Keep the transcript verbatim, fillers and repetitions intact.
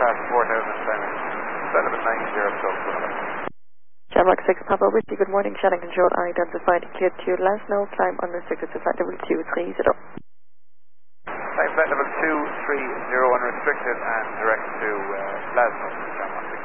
past four thousand climbing. Sullivan nine zero Golf November. Shamrock six Papa Whiskey, good morning. Shannon Control identified clear to last no climb unrestricted to flight level two three zero. Climb flight level two three zero unrestricted and direct to uh, Glasgow. Shamrock six.